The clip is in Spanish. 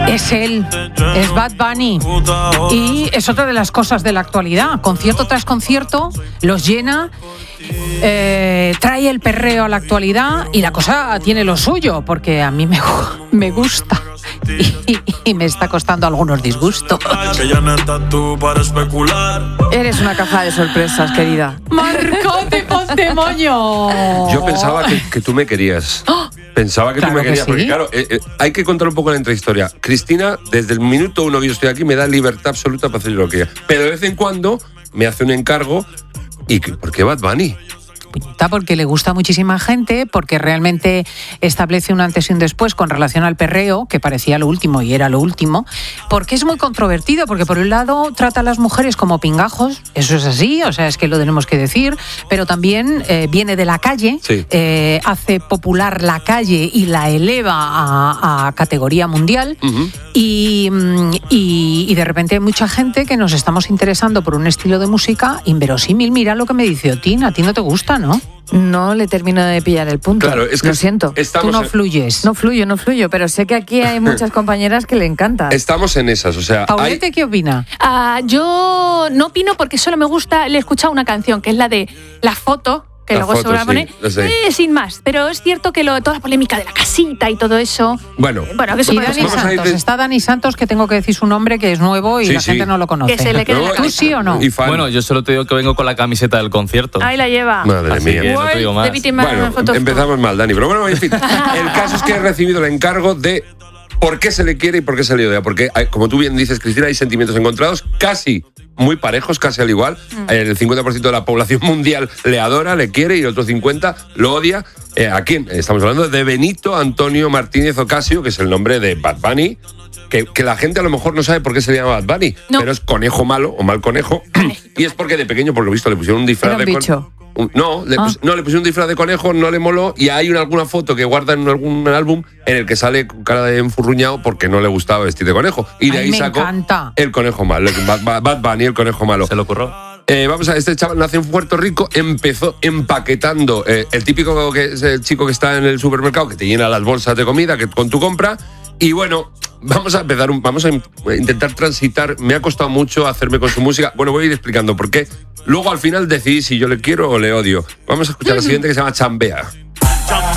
Es él, es Bad Bunny. Y es otra de las cosas de la actualidad. Concierto tras concierto, los llena, trae el perreo a la actualidad y la cosa tiene lo suyo, porque a mí me gusta. Y me está costando algunos disgustos. Eres una caja de sorpresas, querida. Marcote Pontemoño. Yo pensaba que tú me querías. Pensaba que Claro tú me que querías, sí. porque claro, hay que contar un poco la intrahistoria. Cristina, desde el minuto 1 que yo estoy aquí, me da libertad absoluta para hacer lo que quiera. Pero de vez en cuando me hace un encargo. ¿Y por qué Bad Bunny? Porque le gusta a muchísima gente, porque realmente establece un antes y un después con relación al perreo, que parecía lo último y era lo último, porque es muy controvertido, porque por un lado trata a las mujeres como pingajos, eso es así, o sea, es que lo tenemos que decir, pero también viene de la calle, sí. Hace popular la calle y la eleva a categoría mundial, Uh-huh. y de repente hay mucha gente que nos estamos interesando por un estilo de música inverosímil. Mira lo que me dice Otín, a ti no te gusta, ¿no? No le termino de pillar el punto. Claro, es que lo siento. Tú no fluyes. No fluyo, pero sé que aquí hay muchas compañeras que le encanta. Estamos en esas, o sea... Paulete, ¿qué opina? Yo no opino porque solo me gusta, le he escuchado una canción que es la de La Foto, que La luego Foto, se va a poner, sí. sin más. Pero es cierto que toda la polémica de la casita y todo eso... Bueno, que se Y puede Dani vamos a ir Santos, de- está Dani Santos, que tengo que decir su nombre, que es nuevo y Sí, la sí. gente no lo conoce. Que se le quede en la ¿Tú cabeza. sí o no? Y fan. Bueno, yo solo te digo que vengo con la camiseta del concierto. Ahí la lleva. Madre Así mía. que no te digo más. Bueno, empezamos mal, Dani. Pero bueno, en fin. El caso es que he recibido el encargo de por qué se le quiere y por qué se le odia. Porque, como tú bien dices, Cristina, hay sentimientos encontrados casi muy parejos, casi al igual. El 50% de la población mundial le adora, le quiere y el otro 50% lo odia. ¿A quién? Estamos hablando de Benito Antonio Martínez Ocasio, que es el nombre de Bad Bunny. Que la gente a lo mejor no sabe por qué se le llama Bad Bunny, No. pero es conejo malo o mal conejo. Y es porque de pequeño, por lo visto, le pusieron un disfraz Era un de bicho. No, le pusieron un disfraz de conejo, no le moló, y hay alguna foto que guarda en algún álbum en el que sale con cara de enfurruñado porque no le gustaba vestir de conejo. Y de Ay, ahí me sacó encanta. el conejo malo, Bad Bunny, el conejo malo. Se lo ocurrió. Vamos a ver, este chaval nace en Puerto Rico, empezó empaquetando el típico que es el chico que está en el supermercado, que te llena las bolsas de comida que con tu compra. Y bueno, vamos a intentar transitar. Me ha costado mucho hacerme con su música. Bueno, voy a ir explicando por qué. Luego al final decidí si yo le quiero o le odio. Vamos a escuchar la siguiente, que se llama Chambea.